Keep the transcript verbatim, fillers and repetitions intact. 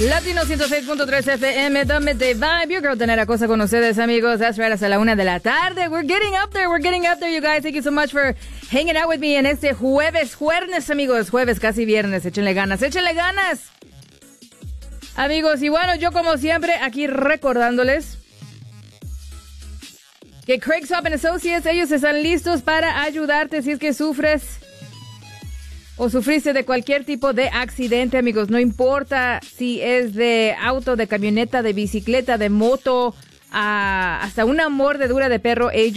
Latino ciento seis punto tres F M, dame de vibe. Your girl Danera Cosa con ustedes, amigos. That's right, hasta la una de la tarde. We're getting up there, we're getting up there, you guys. Thank you so much for hanging out with me en este jueves, jueves, amigos. Jueves, casi viernes. Échenle ganas, échenle ganas. Amigos, y bueno, yo como siempre aquí recordándoles que Craig Sopp and Associates, ellos están listos para ayudarte si es que sufres o sufriste de cualquier tipo de accidente, amigos. No importa si es de auto, de camioneta, de bicicleta, de moto, uh, hasta una mordedura de perro. Ellos